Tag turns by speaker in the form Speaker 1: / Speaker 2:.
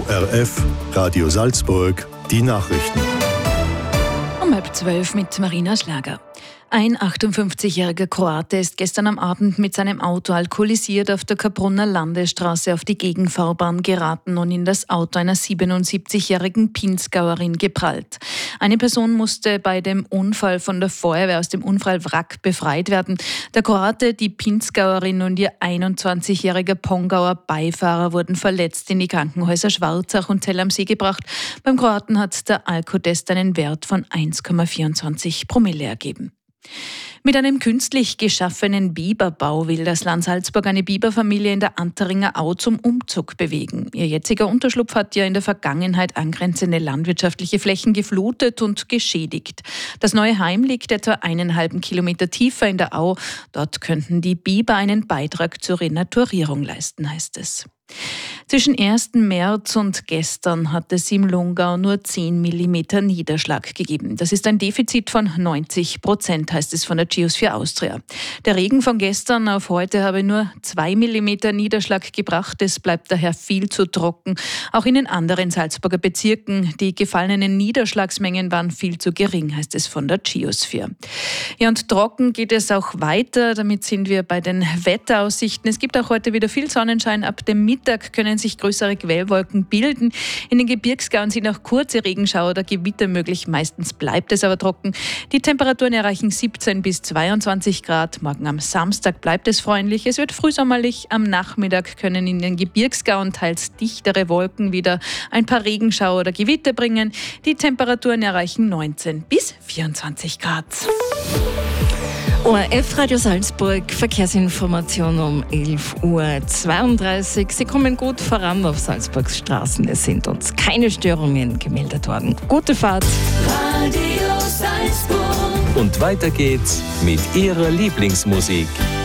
Speaker 1: ORF, Radio Salzburg, die Nachrichten.
Speaker 2: Um 11:30 mit Marina Schlager. Ein 58-jähriger Kroate ist gestern am Abend mit seinem Auto alkoholisiert auf der Kaprunner Landesstraße auf die Gegenfahrbahn geraten und in das Auto einer 77-jährigen Pinzgauerin geprallt. Eine Person musste bei dem Unfall von der Feuerwehr aus dem Unfallwrack befreit werden. Der Kroate, die Pinzgauerin und ihr 21-jähriger Pongauer Beifahrer wurden verletzt in die Krankenhäuser Schwarzach und Zell am See gebracht. Beim Kroaten hat der Alkotest einen Wert von 1,24 Promille ergeben. Mit einem künstlich geschaffenen Biberbau will das Land Salzburg eine Biberfamilie in der Anteringer Au zum Umzug bewegen. Ihr jetziger Unterschlupf hat ja in der Vergangenheit angrenzende landwirtschaftliche Flächen geflutet und geschädigt. Das neue Heim liegt etwa 1,5 Kilometer tiefer in der Au. Dort könnten die Biber einen Beitrag zur Renaturierung leisten, heißt es. Zwischen 1. März und gestern hat es im Lungau nur 10 mm Niederschlag gegeben. Das ist ein Defizit von 90%, heißt es von der Geosphere Austria. Der Regen von gestern auf heute habe nur 2 mm Niederschlag gebracht. Es bleibt daher viel zu trocken. Auch in den anderen Salzburger Bezirken. Die gefallenen Niederschlagsmengen waren viel zu gering, heißt es von der Geosphere. Ja, und trocken geht es auch weiter. Damit sind wir bei den Wetteraussichten. Es gibt auch heute wieder viel Sonnenschein. Ab dem Mittag können sich größere Quellwolken bilden. In den Gebirgsgauen sind auch kurze Regenschauer oder Gewitter möglich. Meistens bleibt es aber trocken. Die Temperaturen erreichen 17 bis 22 Grad. Morgen am Samstag bleibt es freundlich. Es wird frühsommerlich. Am Nachmittag können in den Gebirgsgauen teils dichtere Wolken wieder ein paar Regenschauer oder Gewitter bringen. Die Temperaturen erreichen 19 bis 24 Grad.
Speaker 3: ORF Radio Salzburg, Verkehrsinformation um 11:32 Uhr. Sie kommen gut voran auf Salzburgs Straßen. Es sind uns keine Störungen gemeldet worden. Gute Fahrt.
Speaker 4: Radio Salzburg.
Speaker 5: Und weiter geht's mit Ihrer Lieblingsmusik.